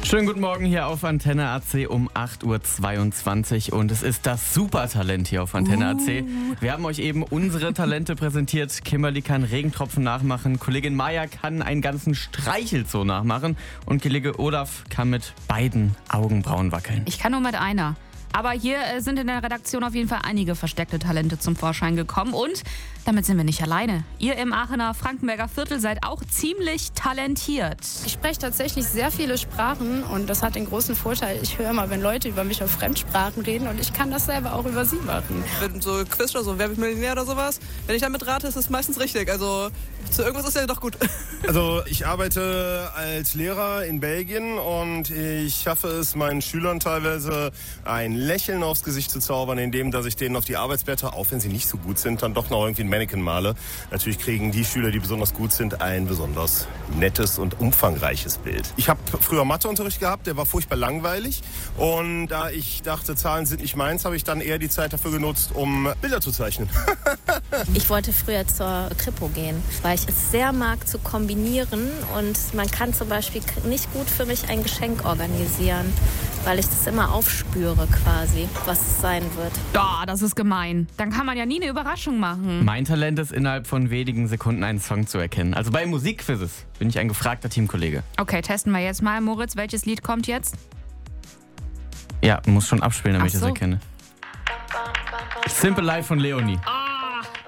Schönen guten Morgen hier auf Antenne AC um 8.22 Uhr und es ist das Supertalent hier auf Antenne AC. Wir haben euch eben unsere Talente präsentiert. Kimberly kann Regentropfen nachmachen, Kollegin Maya kann einen ganzen Streichelzoo nachmachen und Kollege Olaf kann mit beiden Augenbrauen wackeln. Ich kann nur mit einer. Aber hier sind in der Redaktion auf jeden Fall einige versteckte Talente zum Vorschein gekommen. Und damit sind wir nicht alleine. Ihr im Aachener Frankenberger Viertel seid auch ziemlich talentiert. Ich spreche tatsächlich sehr viele Sprachen und das hat den großen Vorteil, ich höre immer, wenn Leute über mich auf Fremdsprachen reden und ich kann das selber auch über sie machen. Wenn so Quiz oder so, wer wird Millionär oder sowas, wenn ich damit rate, ist es meistens richtig. Also zu irgendwas ist ja doch gut. Also ich arbeite als Lehrer in Belgien und ich schaffe es meinen Schülern teilweise ein Lächeln aufs Gesicht zu zaubern, indem dass ich denen auf die Arbeitsblätter, auch wenn sie nicht so gut sind, dann doch noch irgendwie ein Mannequin male. Natürlich kriegen die Schüler, die besonders gut sind, ein besonders nettes und umfangreiches Bild. Ich habe früher Matheunterricht gehabt, der war furchtbar langweilig und da ich dachte, Zahlen sind nicht meins, habe ich dann eher die Zeit dafür genutzt, um Bilder zu zeichnen. Ich wollte früher zur Kripo gehen, weil ich es sehr mag zu kombinieren und man kann zum Beispiel nicht gut für mich ein Geschenk organisieren, weil ich das immer aufspüre quasi, was es sein wird. Oh, das ist gemein. Dann kann man ja nie eine Überraschung machen. Mein Talent ist, innerhalb von wenigen Sekunden einen Song zu erkennen. Also bei Musikquizzes bin ich ein gefragter Teamkollege. Okay, testen wir jetzt mal. Moritz, welches Lied kommt jetzt? Ja, muss schon abspielen, damit ich Ach so. das erkenne. Simple Life von Leonie.